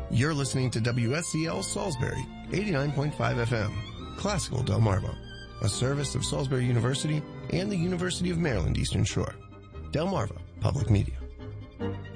You're listening to WSCL Salisbury, 89.5 FM, Classical Delmarva, a service of Salisbury University and the University of Maryland Eastern Shore. Delmarva Public Media.